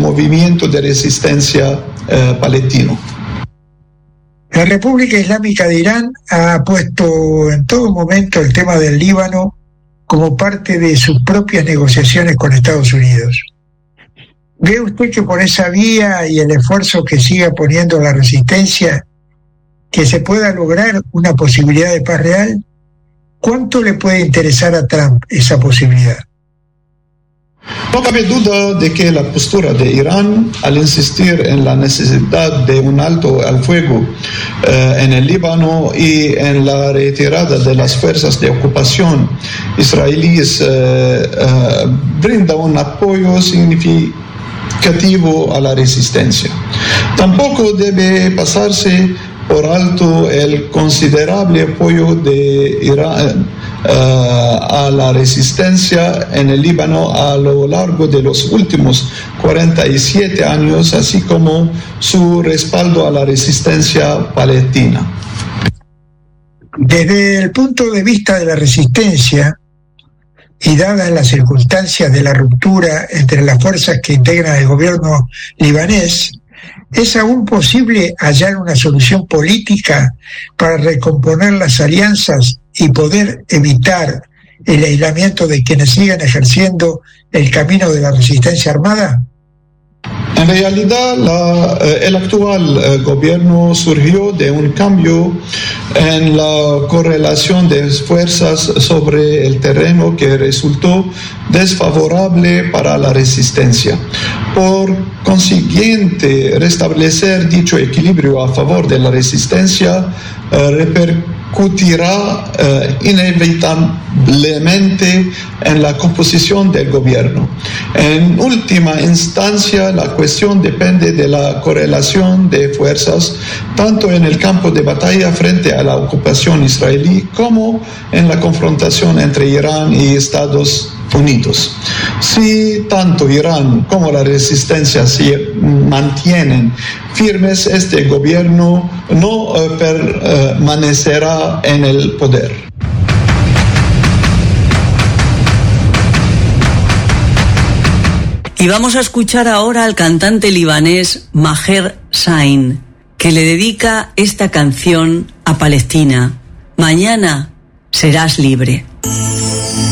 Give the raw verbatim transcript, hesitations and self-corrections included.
movimiento de resistencia eh, palestino. La República Islámica de Irán ha puesto en todo momento el tema del Líbano como parte de sus propias negociaciones con Estados Unidos. ¿Ve usted que por esa vía y el esfuerzo que siga poniendo la resistencia, que se pueda lograr una posibilidad de paz real? ¿Cuánto le puede interesar a Trump esa posibilidad? No cabe duda de que la postura de Irán, al insistir en la necesidad de un alto al fuego eh, en el Líbano y en la retirada de las fuerzas de ocupación israelíes, eh, eh, brinda un apoyo significativo a la resistencia. Tampoco debe pasarse por alto el considerable apoyo de Irán uh, a la resistencia en el Líbano a lo largo de los últimos cuarenta y siete años, así como su respaldo a la resistencia palestina. Desde el punto de vista de la resistencia, y dadas las circunstancias de la ruptura entre las fuerzas que integran el gobierno libanés, ¿es aún posible hallar una solución política para recomponer las alianzas y poder evitar el aislamiento de quienes siguen ejerciendo el camino de la resistencia armada? En realidad, la, el actual eh, gobierno surgió de un cambio en la correlación de fuerzas sobre el terreno que resultó desfavorable para la resistencia. Por consiguiente, restablecer dicho equilibrio a favor de la resistencia eh, repercutirá eh, inevitablemente en la composición del gobierno. En última instancia, la cuestión depende de la correlación de fuerzas, tanto en el campo de batalla frente a la ocupación israelí como en la confrontación entre Irán y Estados Unidos. Si tanto Irán como la resistencia se mantienen firmes, este gobierno no uh, permanecerá en el poder. Y vamos a escuchar ahora al cantante libanés Maher Zain, que le dedica esta canción a Palestina. Mañana serás libre.